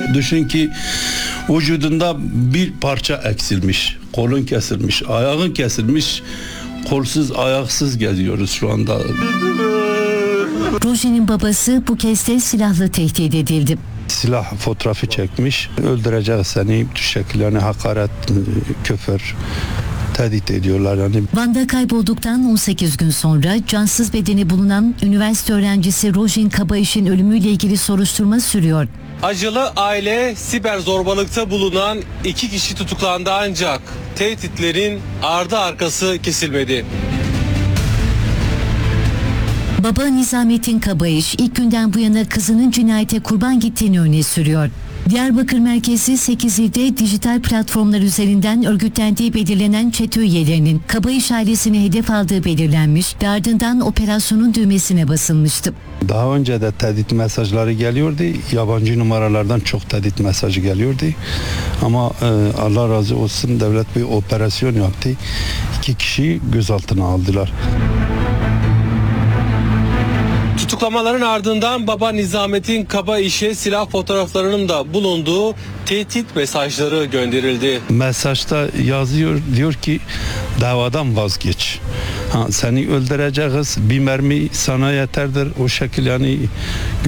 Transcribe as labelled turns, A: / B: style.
A: Düşün ki vücudunda bir parça eksilmiş. Kolun kesilmiş, ayağın kesilmiş. Kolsuz, ayaksız geziyoruz şu anda.
B: Roji'nin babası bu kez de silahlı tehdit edildi.
A: Silah fotoğrafı çekmiş. Öldürecek seni, şekillerini hakaret, küfür, tehdit ediyorlar yani.
B: Van'da kaybolduktan 18 gün sonra cansız bedeni bulunan üniversite öğrencisi Rojin Kabayiş'in ölümüyle ilgili soruşturma sürüyor.
C: Acılı aile siber zorbalıkta bulunan 2 kişi tutuklandı ancak tehditlerin ardı arkası kesilmedi.
B: Baba Nizamettin Kabayış ilk günden bu yana kızının cinayete kurban gittiğini öne sürüyor. Diyarbakır merkezi 8 ilde dijital platformlar üzerinden örgütlendiği belirlenen çete üyelerinin Kabayış ailesini hedef aldığı belirlenmiş ve ardından operasyonun düğmesine basılmıştı.
A: Daha önce de tehdit mesajları geliyordu. Yabancı numaralardan çok tehdit mesajı geliyordu. Ama Allah razı olsun devlet bir operasyon yaptı. 2 kişi gözaltına aldılar.
C: Tutuklamaların ardından baba Nizamettin Kabayiş'e silah fotoğraflarının da bulunduğu tehdit mesajları gönderildi.
A: Mesajda yazıyor, diyor ki davadan vazgeç. Seni öldüreceğiz, bir mermi sana yeterdir, o şekil yani